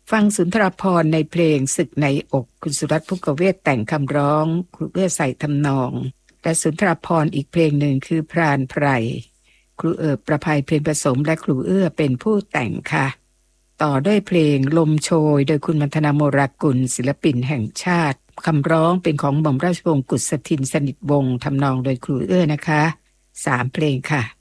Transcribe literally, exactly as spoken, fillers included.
ฟังสุนทรภรณ์ในเพลงศึกในอกคุณสุรัตน์ ภุกเวศแต่งคำร้องครูเอื้อใส่ทำนองและสุนทรภรณ์อีกเพลงหนึ่งคือพรานไพรครูเอิบประภัยเพลงผสมและครูเอื้อเป็นผู้แต่งค่ะต่อด้วยเพลงลมโชยโดยคุณมัทนาโมรากุลศิลปินแห่งชาติคำร้องเป็นของหม่อมราชวงศ์กุศทินสนิทวงศ์ทำนองโดยครูเอื้อนะคะสามเพลงค่ะ